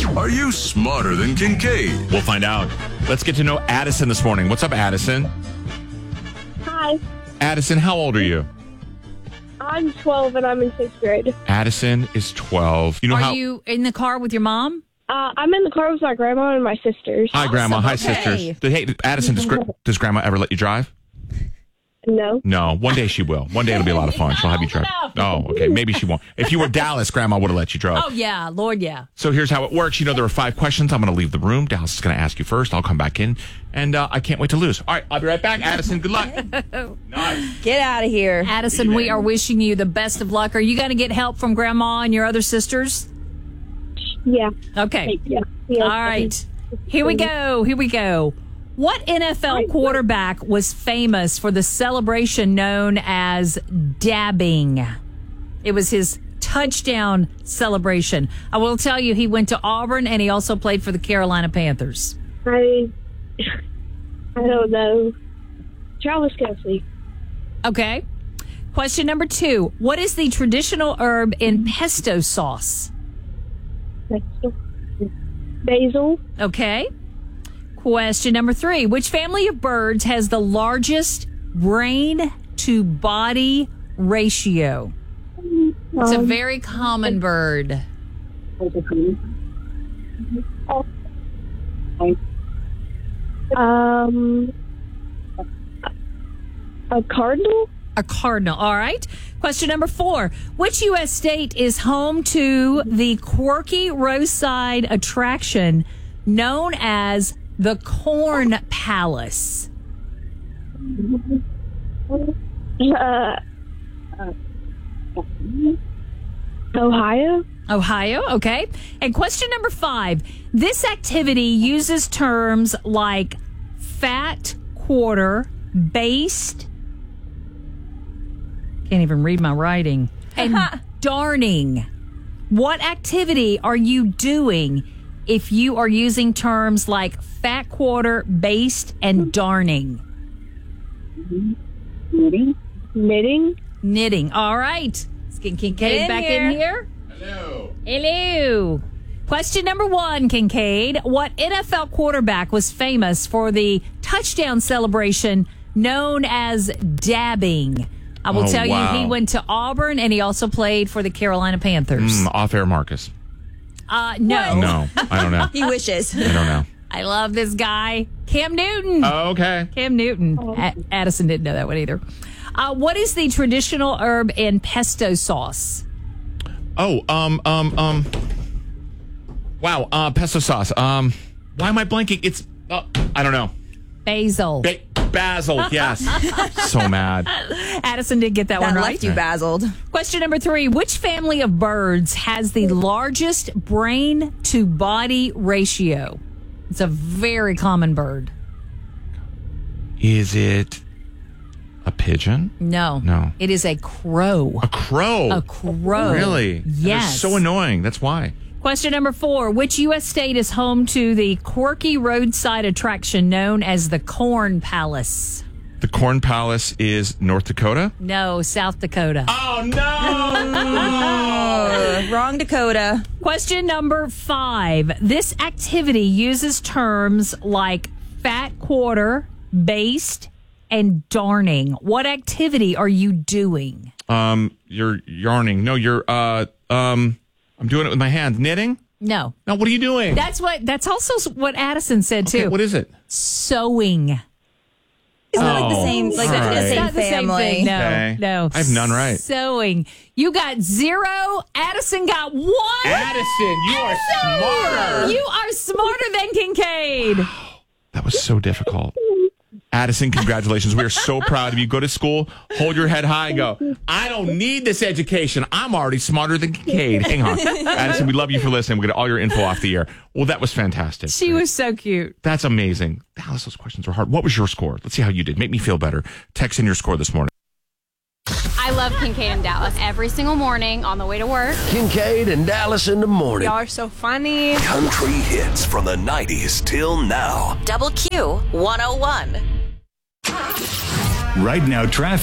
Are you smarter than Kincaid? We'll find out. Let's get to know Addison this morning. What's up, Addison? Hi, Addison, how old are you? I'm 12 and I'm in 6th grade. Addison is 12. You know Are you in the car with your mom? I'm in the car with my grandma and my sisters. Hi, Grandma. Hi, Okay. sisters. Hey, Addison, does Grandma ever let you drive? No. No. One day she will. One day it'll be a lot of fun. She'll have you drive. Oh, okay. Maybe she won't. If you were Dallas, Grandma would have let you drive. Oh, yeah. Lord, yeah. So here's how it works. You know, there are 5 questions. I'm going to leave the room. Dallas is going to ask you first. I'll come back in. And I can't wait to lose. All right. I'll be right back. Addison, good luck. Nice. Get out of here. Addison, we are wishing you the best of luck. Are you going to get help from Grandma and your other sisters? Yeah. Okay. Yeah. All right. Here we go. What NFL quarterback was famous for the celebration known as dabbing? It was his touchdown celebration. I will tell you, he went to Auburn and he also played for the Carolina Panthers. I don't know. Travis Kelce. Okay. Question number 2. What is the traditional herb in pesto sauce? Basil. Okay. Question number 3. Which family of birds has the largest brain to body ratio? It's a very common bird. A cardinal. A cardinal. All right. Question number 4. Which U.S. state is home to the quirky roadside attraction known as the Corn Palace? Ohio. Ohio, okay. And question number 5. This activity uses terms like fat quarter, based, can't even read my writing, and darning. What activity are you doing if you are using terms like fat quarter, based, and darning? Knitting. All right. Let's get Kincaid back in here. Hello. Question number 1, Kincaid. What NFL quarterback was famous for the touchdown celebration known as dabbing? I will tell you, he went to Auburn and he also played for the Carolina Panthers. Off-air Marcus. No. No, I don't know. He wishes. I don't know. I love this guy. Cam Newton. Oh, okay. Cam Newton. Addison didn't know that one either. What is the traditional herb in pesto sauce? Oh, wow, pesto sauce. Why am I blanking? It's, I don't know. Basil. Basil, yes. So mad. Addison did get that one That right. left you basiled. Question number 3. Which family of birds has the largest brain to body ratio? It's a very common bird. Is it a pigeon? No. No. It is a crow. A crow? A crow. Really? Yes. They're so annoying. That's why. Question number 4. Which U.S. state is home to the quirky roadside attraction known as the Corn Palace? The Corn Palace is North Dakota? No, South Dakota. Oh, no! Wrong Dakota. Question number 5. This activity uses terms like fat quarter, based, and darning. What activity are you doing? You're yarning. No, you're, I'm doing it with my hands. Knitting? No. No, what are you doing? That's also what Addison said, Okay, too. what is it? Sewing. It's not like the same, like all the right. same Not the same family. thing. No, Okay. no. I have none right. Sewing. You got 0. Addison got 1. Addison, you are smarter. You are smarter than Kincaid. That was so difficult. Addison, congratulations. We are so proud of you. Go to school, hold your head high, and go, I don't need this education. I'm already smarter than Kincaid. Hang on. Addison, we love you for listening. We'll get all your info off the air. Well, that was fantastic. She was so cute. That's amazing. Dallas, those questions were hard. What was your score? Let's see how you did. Make me feel better. Text in your score this morning. I love Kincaid and Dallas every single morning on the way to work. Kincaid and Dallas in the morning. Y'all are so funny. Country hits from the 90s till now. Double Q 101. Right now, traffic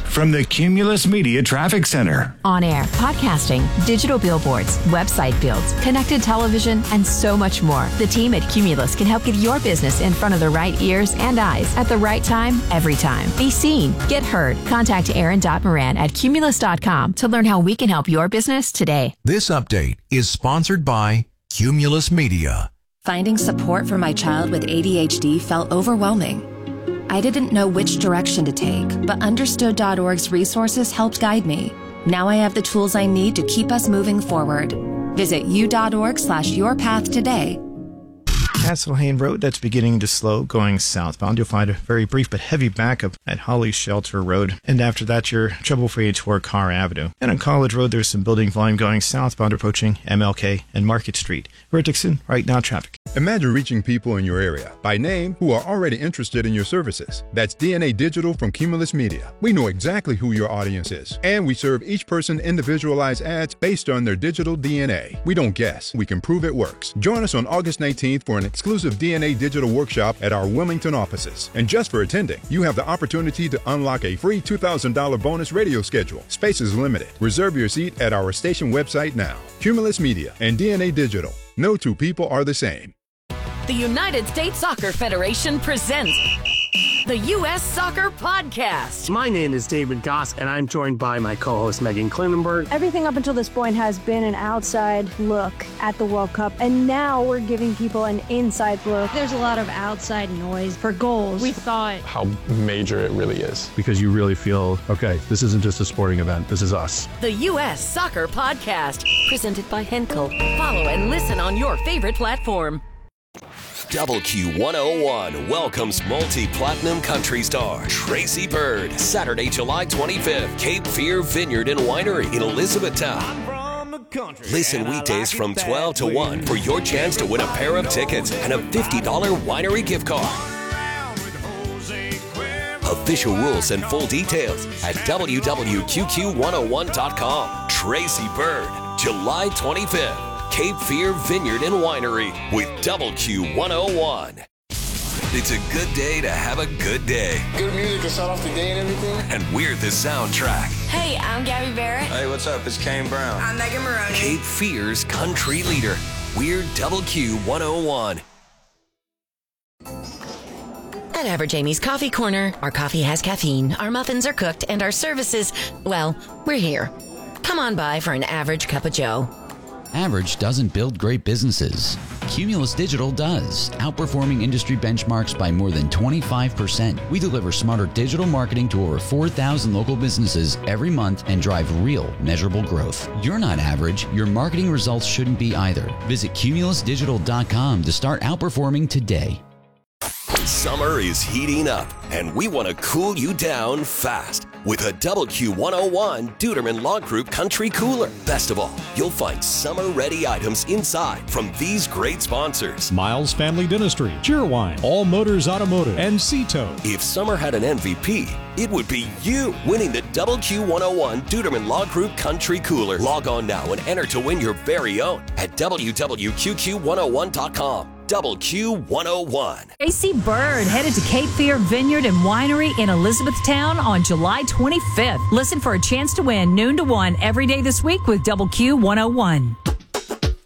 from the Cumulus Media Traffic Center. On air, podcasting, digital billboards, website builds, connected television, and so much more. The team at Cumulus can help get your business in front of the right ears and eyes at the right time, every time. Be seen, get heard. Contact Aaron.Moran at Cumulus.com to learn how we can help your business today. This update is sponsored by Cumulus Media. Finding support for my child with ADHD felt overwhelming. I didn't know which direction to take, but Understood.org's resources helped guide me. Now I have the tools I need to keep us moving forward. Visit u.org/yourpath today. Castlehane Road, that's beginning to slow going southbound. You'll find a very brief but heavy backup at Holly Shelter Road. And after that, you're trouble-free toward Carr Avenue. And on College Road, there's some building volume going southbound approaching MLK and Market Street. We're at Dixon, right now traffic. Imagine reaching people in your area by name who are already interested in your services. That's DNA Digital from Cumulus Media. We know exactly who your audience is, and we serve each person individualized ads based on their digital DNA. We don't guess, we can prove it works. Join us on August 19th for an exclusive DNA Digital workshop at our Wilmington offices. And just for attending, you have the opportunity to unlock a free $2,000 bonus radio schedule. Space is limited. Reserve your seat at our station website now. Cumulus Media and DNA Digital. No two people are the same. The United States Soccer Federation presents the U.S. Soccer Podcast. My name is David Goss, and I'm joined by my co-host Megan Klinenberg. Everything up until this point has been an outside look at the World Cup, and now we're giving people an inside look. There's a lot of outside noise for goals. We thought how major it really is. Because you really feel, okay, this isn't just a sporting event, this is us. The U.S. Soccer Podcast, presented by Henkel. Follow and listen on your favorite platform. WQ101 welcomes multi-platinum country star Tracy Byrd, Saturday, July 25th, Cape Fear Vineyard and Winery in Elizabethtown. Listen weekdays from 12 to 1 for your chance to win a pair of tickets and a $50 winery gift card. Official rules and full details at www.qqc101.com. Tracy Byrd, July 25th. Cape Fear Vineyard and Winery with WQ101. It's a good day to have a good day. Good music to start off the day and everything. And we're the soundtrack. Hey, I'm Gabby Barrett. Hey, what's up? It's Kane Brown. I'm Megan Maroney. Cape Fear's country leader. We're WQ101. At Average Amy's Coffee Corner, our coffee has caffeine, our muffins are cooked, and our services, well, we're here. Come on by for an average cup of joe. Average doesn't build great businesses. Cumulus Digital does, outperforming industry benchmarks by more than 25%. We deliver smarter digital marketing to over 4,000 local businesses every month and drive real, measurable growth. You're not average. Your marketing results shouldn't be either. Visit cumulusdigital.com to start outperforming today. Summer is heating up, and we want to cool you down fast with a WQ101 Duderman Law Group Country Cooler. Best of all, you'll find summer-ready items inside from these great sponsors: Miles Family Dentistry, Cheerwine, All Motors Automotive, and Cito. If summer had an MVP, it would be you winning the WQ101 Duderman Law Group Country Cooler. Log on now and enter to win your very own at www.qqc101.com. WQ101. Tracy Byrd headed to Cape Fear Vineyard and Winery in Elizabethtown on July 25th. Listen for a chance to win noon to 1 every day this week with WQ101.